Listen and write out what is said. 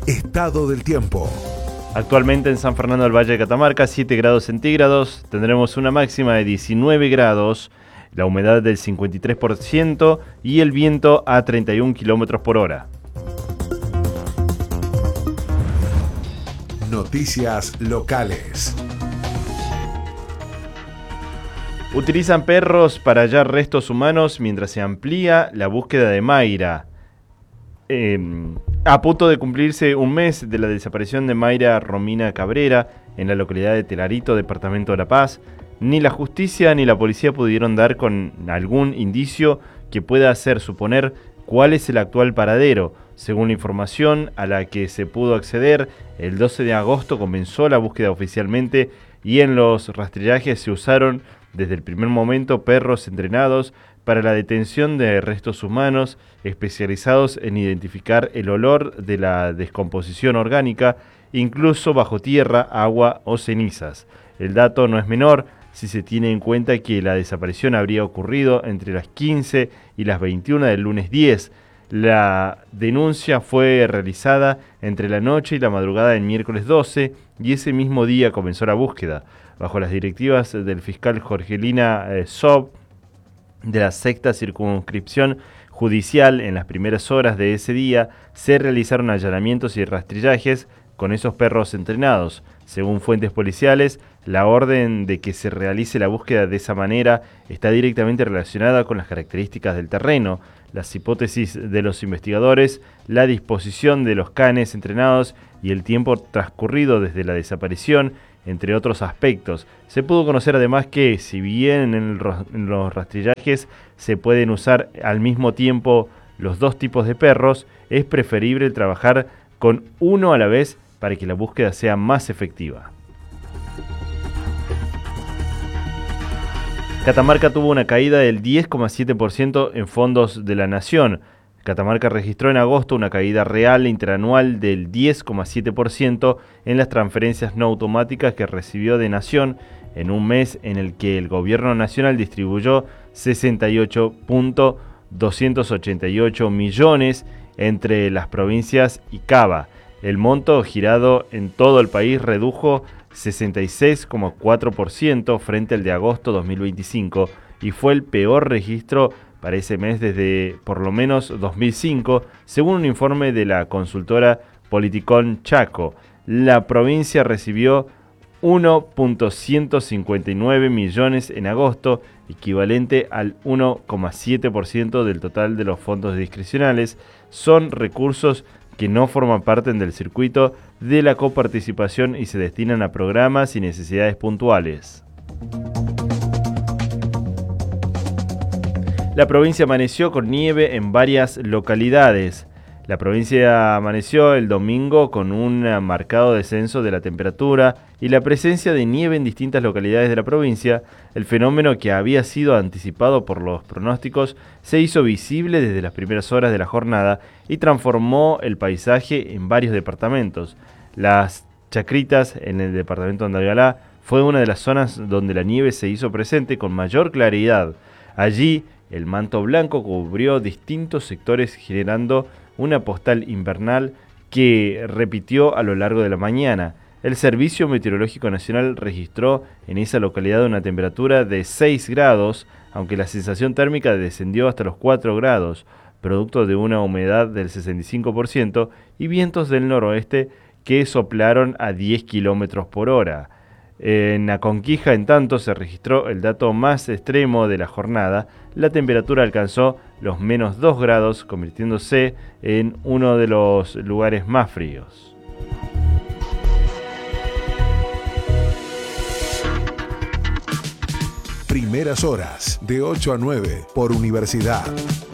Estado del tiempo. Actualmente en San Fernando del Valle de Catamarca, 7 grados centígrados, tendremos una máxima de 19 grados, la humedad del 53% y el viento a 31 kilómetros por hora. Noticias locales. Utilizan perros para hallar restos humanos mientras se amplía la búsqueda de Mayra. A punto de cumplirse un mes de la desaparición de Mayra Romina Cabrera en la localidad de Telarito, departamento de La Paz, ni la justicia ni la policía pudieron dar con algún indicio que pueda hacer suponer cuál es el actual paradero. Según la información a la que se pudo acceder, el 12 de agosto comenzó la búsqueda oficialmente y en los rastrillajes se usaron desde el primer momento perros entrenados para la detención de restos humanos, especializados en identificar el olor de la descomposición orgánica, incluso bajo tierra, agua o cenizas. El dato no es menor si se tiene en cuenta que la desaparición habría ocurrido entre las 15 y las 21 del lunes 10. La denuncia fue realizada entre la noche y la madrugada del miércoles 12 y ese mismo día comenzó la búsqueda. Bajo las directivas del fiscal Jorgelina Sob, de la sexta circunscripción judicial, en las primeras horas de ese día se realizaron allanamientos y rastrillajes con esos perros entrenados. Según fuentes policiales, la orden de que se realice la búsqueda de esa manera está directamente relacionada con las características del terreno, las hipótesis de los investigadores, la disposición de los canes entrenados y el tiempo transcurrido desde la desaparición, entre otros aspectos. Se pudo conocer además que, si bien en los rastrillajes se pueden usar al mismo tiempo los dos tipos de perros, es preferible trabajar con uno a la vez para que la búsqueda sea más efectiva. Catamarca tuvo una caída del 10,7% en fondos de la Nación. Catamarca registró en agosto una caída real interanual del 10,7% en las transferencias no automáticas que recibió de Nación en un mes en el que el gobierno nacional distribuyó 68.288 millones entre las provincias y Cava. El monto girado en todo el país redujo 66,4% frente al de agosto 2025 y fue el peor registro para ese mes desde por lo menos 2005, según un informe de la consultora Politicón Chaco. La provincia recibió 1.159 millones en agosto, equivalente al 1,7% del total de los fondos discrecionales. Son recursos que no forman parte del circuito de la coparticipación y se destinan a programas y necesidades puntuales. La provincia amaneció con nieve en varias localidades. La provincia amaneció el domingo con un marcado descenso de la temperatura y la presencia de nieve en distintas localidades de la provincia. El fenómeno, que había sido anticipado por los pronósticos, se hizo visible desde las primeras horas de la jornada y transformó el paisaje en varios departamentos. Las Chacritas, en el departamento de Andalgalá, fue una de las zonas donde la nieve se hizo presente con mayor claridad. Allí, el manto blanco cubrió distintos sectores, generando una postal invernal que repitió a lo largo de la mañana. El Servicio Meteorológico Nacional registró en esa localidad una temperatura de 6 grados, aunque la sensación térmica descendió hasta los 4 grados, producto de una humedad del 65% y vientos del noroeste que soplaron a 10 kilómetros por hora. En Aconquija, en tanto, se registró el dato más extremo de la jornada. La temperatura alcanzó los menos 2 grados, convirtiéndose en uno de los lugares más fríos. Primeras horas, de 8 a 9, por Universidad.